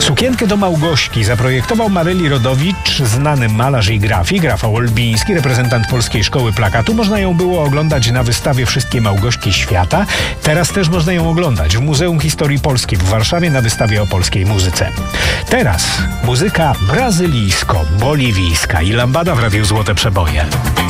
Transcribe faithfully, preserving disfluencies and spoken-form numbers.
Sukienkę do Małgośki zaprojektował Maryli Rodowicz, znany malarz i grafik, Rafał Olbiński, reprezentant Polskiej Szkoły Plakatu. Można ją było oglądać na wystawie Wszystkie Małgośki Świata. Teraz też można ją oglądać w Muzeum Historii Polski w Warszawie na wystawie o polskiej muzyce. Teraz muzyka brazylijsko-boliwijska i lambada w Radiu Złote Przeboje.